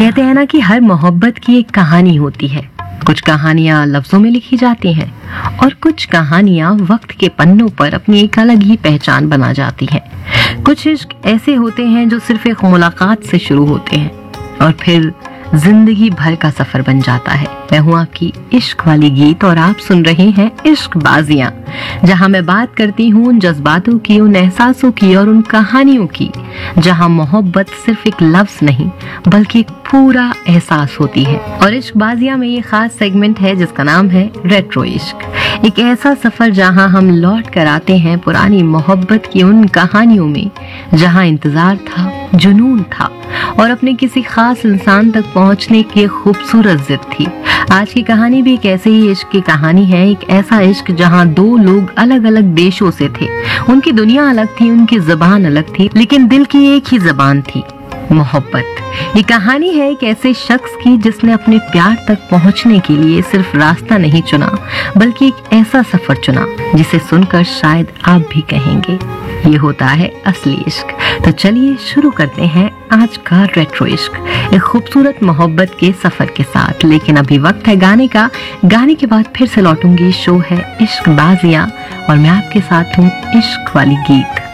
कहते हैं ना कि हर मोहब्बत की एक कहानी होती है। कुछ कहानियां लफ्जों में लिखी जाती हैं और कुछ कहानियां वक्त के पन्नों पर अपनी एक अलग ही पहचान बना जाती हैं। कुछ इश्क ऐसे होते हैं जो सिर्फ एक मुलाकात से शुरू होते हैं और फिर जिंदगी भर का सफर बन जाता है। मैं हूं आपकी इश्क वाली गीत और आप सुन रहे हैं इश्क बाजियां, जहां मैं बात करती हूं उन जज्बातों की, उन एहसासों की और उन कहानियों की जहां मोहब्बत सिर्फ एक लफ्ज नहीं बल्कि एक पूरा एहसास होती है। और इश्क बाजियां में ये खास सेगमेंट है जिसका नाम है रेट्रो इश्क। एक ऐसा सफर जहां हम लौट कर आते हैं पुरानी मोहब्बत की उन कहानियों में जहां इंतजार था, जुनून था और अपने किसी खास इंसान तक पहुंचने की खूबसूरत जिद थी। आज की कहानी भी एक ऐसे ही इश्क की कहानी है। एक ऐसा इश्क जहां दो लोग अलग अलग देशों से थे, उनकी दुनिया अलग थी, उनकी जुबान अलग थी, लेकिन दिल की एक ही जुबान थी, मोहब्बत। ये कहानी है एक ऐसे शख्स की जिसने अपने प्यार तक पहुंचने के लिए सिर्फ रास्ता नहीं चुना बल्कि एक ऐसा सफर चुना जिसे सुनकर शायद आप भी कहेंगे ये होता है असली इश्क। तो चलिए शुरू करते हैं आज का रेट्रो इश्क, एक खूबसूरत मोहब्बत के सफर के साथ। लेकिन अभी वक्त है गाने का। गाने के बाद फिर से लौटूंगी। शो है इश्क बाजियां और मैं आपके साथ हूँ इश्क वाली गीत।